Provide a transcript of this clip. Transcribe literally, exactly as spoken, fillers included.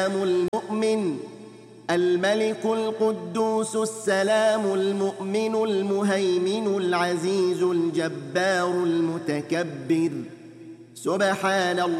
المؤمن الملك القدوس السلام المؤمن المهيمن العزيز الجبار المتكبر سبحان الله